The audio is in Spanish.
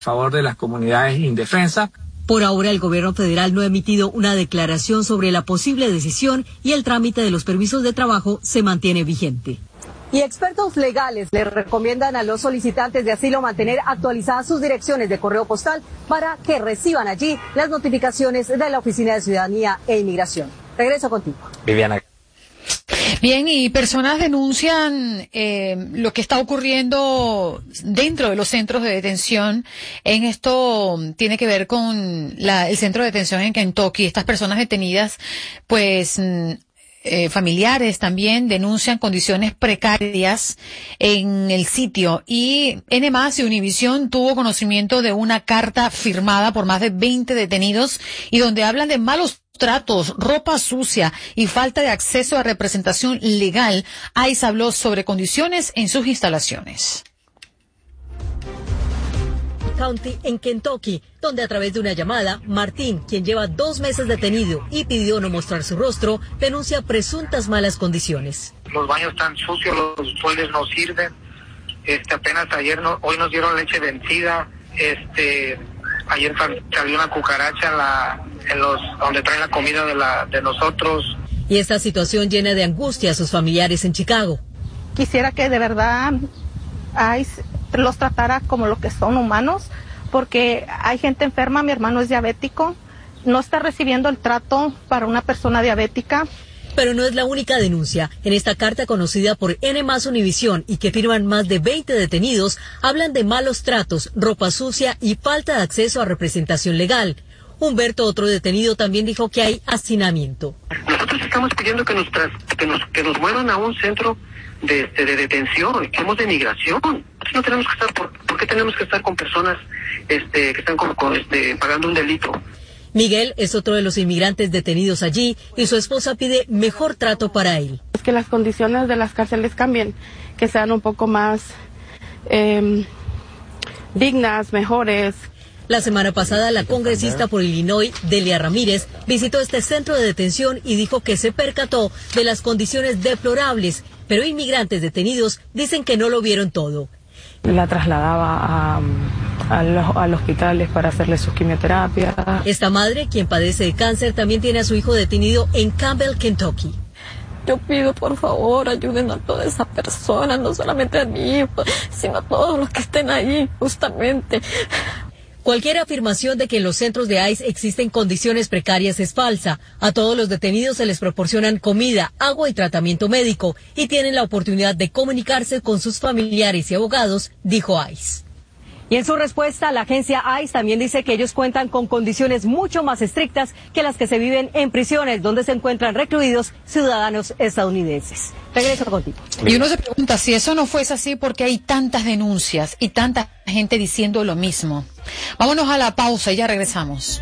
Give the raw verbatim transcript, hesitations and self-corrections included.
favor de las comunidades indefensas. Por ahora, el gobierno federal no ha emitido una declaración sobre la posible decisión y el trámite de los permisos de trabajo se mantiene vigente. Y expertos legales le recomiendan a los solicitantes de asilo mantener actualizadas sus direcciones de correo postal para que reciban allí las notificaciones de la Oficina de Ciudadanía e Inmigración. Regreso contigo. Viviana. Bien, y personas denuncian eh, lo que está ocurriendo dentro de los centros de detención. En esto tiene que ver con la, el centro de detención en Kentucky. Estas personas detenidas, pues... Eh, familiares también denuncian condiciones precarias en el sitio, y N más y Univisión tuvo conocimiento de una carta firmada por más de veinte detenidos y donde hablan de malos tratos, ropa sucia y falta de acceso a representación legal. ICE habló sobre condiciones en sus instalaciones. County en Kentucky, donde a través de una llamada, Martín, quien lleva dos meses detenido y pidió no mostrar su rostro, denuncia presuntas malas condiciones. Los baños están sucios, los toiles no sirven, este, apenas ayer, no, hoy nos dieron leche vencida, este, ayer salió una cucaracha en la, en los, donde traen la comida de la, de nosotros. Y esta situación llena de angustia a sus familiares en Chicago. Quisiera que de verdad ICE los tratara como lo que son humanos, porque hay gente enferma. Mi hermano es diabético, no está recibiendo el trato para una persona diabética. Pero no es la única denuncia. En esta carta conocida por N más Univisión y que firman más de veinte detenidos, hablan de malos tratos, ropa sucia y falta de acceso a representación legal. Humberto, otro detenido, también dijo que hay hacinamiento. Nosotros estamos pidiendo que nos, tras, que nos, que nos muevan a un centro de, de, de detención, somos de migración. No tenemos que estar, por, ¿por qué tenemos que estar con personas este, que están con, con, este, pagando un delito? Miguel es otro de los inmigrantes detenidos allí y su esposa pide mejor trato para él. Es que las condiciones de las cárceles cambien, que sean un poco más eh, dignas, mejores. La semana pasada, la congresista por Illinois, Delia Ramírez, visitó este centro de detención y dijo que se percató de las condiciones deplorables, pero inmigrantes detenidos dicen que no lo vieron todo. La trasladaba a, a los, al hospitales para hacerle sus quimioterapias. Esta madre, quien padece de cáncer, también tiene a su hijo detenido en Campbell, Kentucky. Yo pido, por favor, ayuden a toda esa persona, no solamente a mi hijo, sino a todos los que estén ahí, justamente. Cualquier afirmación de que en los centros de ICE existen condiciones precarias es falsa. A todos los detenidos se les proporcionan comida, agua y tratamiento médico y tienen la oportunidad de comunicarse con sus familiares y abogados, dijo ICE. Y en su respuesta, la agencia ICE también dice que ellos cuentan con condiciones mucho más estrictas que las que se viven en prisiones, donde se encuentran recluidos ciudadanos estadounidenses. Regreso contigo. Y uno se pregunta, si eso no fuese así, ¿por qué hay tantas denuncias y tanta gente diciendo lo mismo? Vámonos a la pausa y ya regresamos.